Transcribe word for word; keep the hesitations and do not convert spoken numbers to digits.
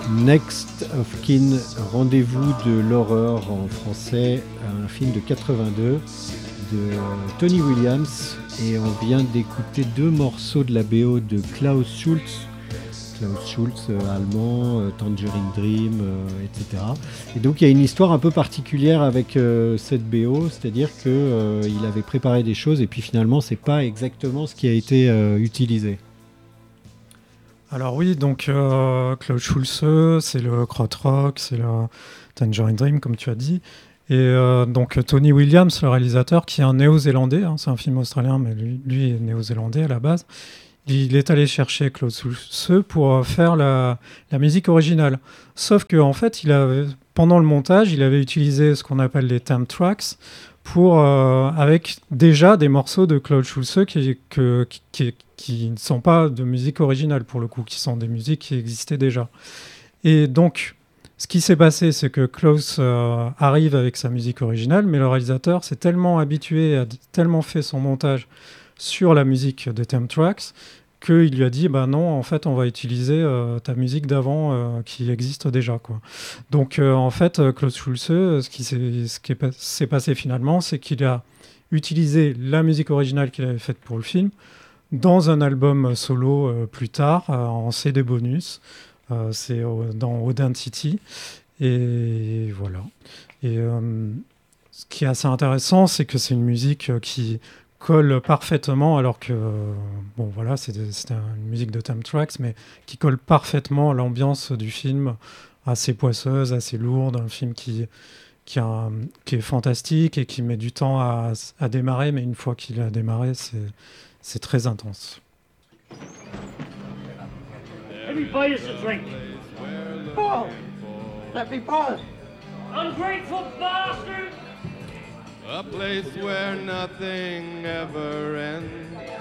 Next of Kin, Rendez-vous de l'horreur en français, un film de quatre-vingt-deux de Tony Williams, et on vient d'écouter deux morceaux de la B O de Klaus Schulze. Klaus Schulze, euh, allemand, euh, Tangerine Dream, euh, et cetera. Et donc il y a une histoire un peu particulière avec euh, cette B O, c'est-à-dire qu'il euh, avait préparé des choses et puis finalement c'est pas exactement ce qui a été euh, utilisé. Alors oui, donc euh, Klaus Schulze, c'est le krautrock, c'est le Tangerine Dream, comme tu as dit. Et euh, donc Tony Williams, le réalisateur, qui est un néo-zélandais, hein, c'est un film australien, mais lui, lui est néo-zélandais à la base. Il est allé chercher Klaus Schulze pour faire la, la musique originale. Sauf qu'en en fait, il avait, pendant le montage, il avait utilisé ce qu'on appelle les theme tracks pour, euh, avec déjà des morceaux de Klaus Schulze qui, que, qui, qui ne sont pas de musique originale pour le coup, qui sont des musiques qui existaient déjà. Et donc, ce qui s'est passé, c'est que Klaus euh, arrive avec sa musique originale, mais le réalisateur s'est tellement habitué, a tellement fait son montage sur la musique des theme tracks qu'il lui a dit bah non, en fait on va utiliser euh, ta musique d'avant euh, qui existe déjà, quoi. Donc euh, en fait Klaus Schulze, ce qui s'est, ce qui est, s'est passé finalement, c'est qu'il a utilisé la musique originale qu'il avait faite pour le film dans un album solo euh, plus tard euh, en C D bonus, euh, c'est euh, dans Audacity, et voilà. Et euh, ce qui est assez intéressant, c'est que c'est une musique euh, qui colle parfaitement, alors que bon voilà, c'est, c'est une musique de theme tracks, mais qui colle parfaitement à l'ambiance du film, assez poisseuse, assez lourde, un film qui qui, a, qui est fantastique et qui met du temps à, à démarrer, mais une fois qu'il a démarré, c'est c'est très intense. Everybody is a drink. Paul! Let me Paul! Ungrateful bastard! A place where nothing ever ends.